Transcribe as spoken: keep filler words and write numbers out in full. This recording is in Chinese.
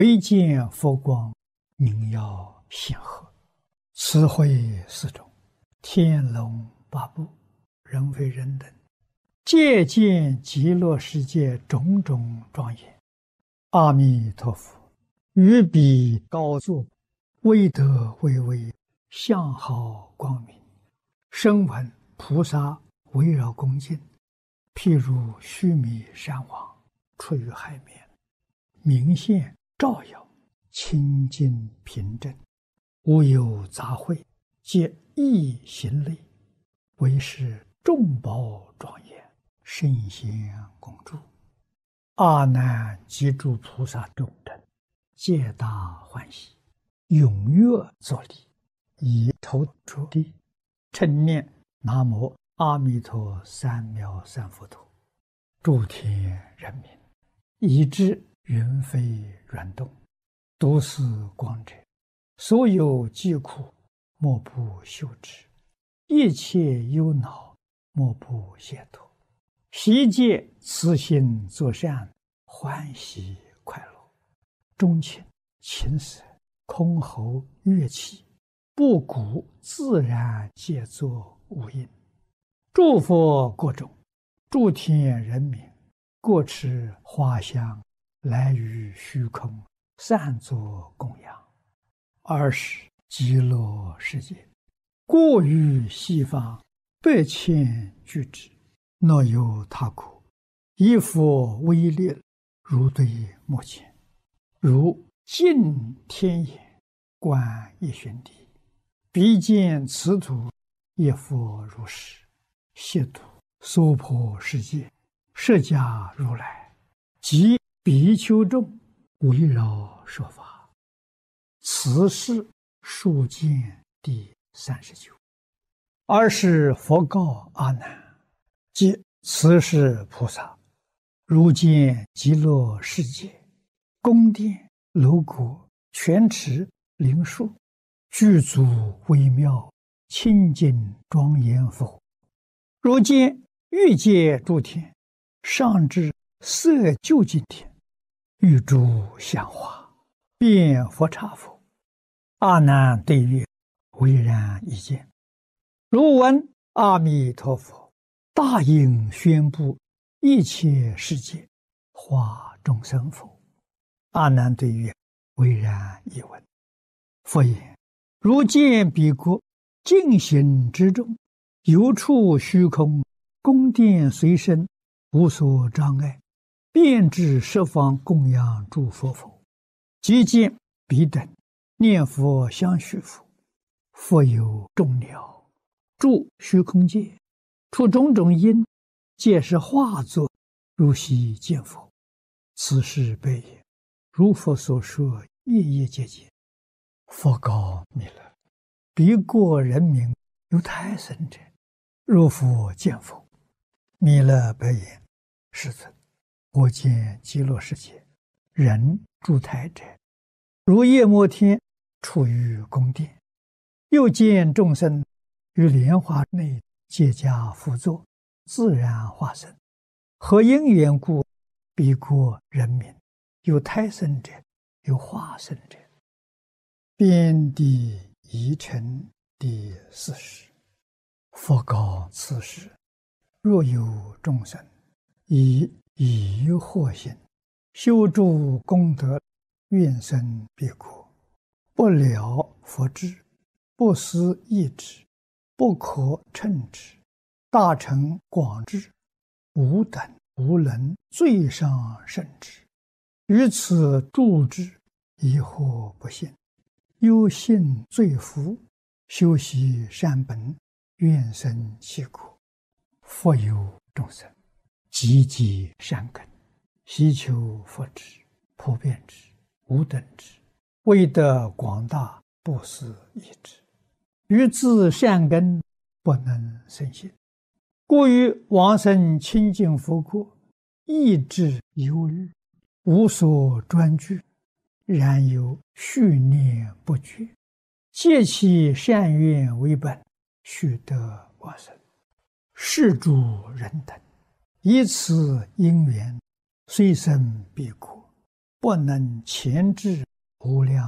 唯见佛光明耀显赫，慈慧四种，天龙八部，人非人等，皆见极乐世界种种庄严。阿弥陀佛，于彼高坐，威德巍巍，相好光明，声闻菩萨围绕恭敬，譬如须弥山王出于海面，明现照耀，清净平正，无有杂秽，皆一行类，为是众宝庄严，圣贤共住。阿难及诸菩萨众等，皆大欢喜，踊跃作礼，以头着地，称念南无阿弥陀三藐三菩提。诸天人民，以知云飞软动，读思光者，所有疾苦，莫不休止；一切忧恼，莫不解脱。悉皆慈心作善，欢喜快乐，钟情琴瑟箜篌乐器，布谷自然皆作无应。诸佛国中，诸天人民，各持花香，来于虚空，散作供养。尔时极乐世界，过于西方百千俱胝，若有他国，以佛威力，如对目前，如镜天眼，观一旬地，彼见此土，亦复如是。悉土娑婆世界，释迦如来及比丘众，围绕说法。此是数见第三十九。尔时佛告阿难：即此是菩萨，如见极乐世界，宫殿楼阁、泉池灵树，具足微妙，清净庄严否？如见欲界诸天，上至色究竟天，欲诸香花，遍佛刹否？阿难对曰：唯然一见。如闻阿弥陀佛大应宣布一切世界，化众生否？阿难对曰：唯然一闻。佛言：如见彼国净行之中，有处虚空，宫殿随身，无所障碍，遍至十方供养诸佛否？即见彼等念佛相续否？复有众鸟住虚空界，出种种因，皆是化作，如悉见否？此是悲也。如佛所说，夜夜皆见。佛告弥勒：彼国人民有胎生者，若复见否？弥勒白言：世尊，我见极乐世界，人住胎者，如夜摩天处于宫殿，又见众生于莲花内结跏趺坐，自然化身。何因缘故？彼国人民有胎生者，有化身者。遍地疑尘第四十。佛告此时：若有众生以疑惑心修诸功德，愿生彼国，不了佛智，不思议之，不可称之，大乘广智，无等无能，最上甚至。于此住之，疑惑不信，忧信罪福，修习善本，愿生其国。复有众生积积善根，希求佛智，普遍之，无等之，为得广大，不思议之。于自善根不能生信，故于往生清净佛国，意志忧虑，无所专具，然有续念不绝，借其善愿为本，须得往生。是诸人等，以此因缘，虽生彼国， 不能前置无量